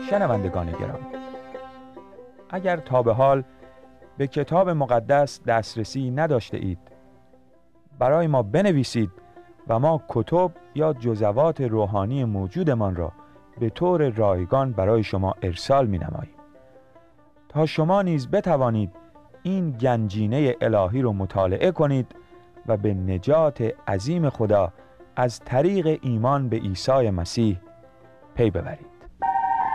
شنوندگان گرامی، اگر تا به حال به کتاب مقدس دسترسی نداشته اید، برای ما بنویسید و ما کتب یا جزوات روحانی موجودمان را به طور رایگان برای شما ارسال می‌نماییم تا شما نیز بتوانید این گنجینه الهی رو مطالعه کنید و به نجات عظیم خدا از طریق ایمان به عیسی مسیح پی ببرید.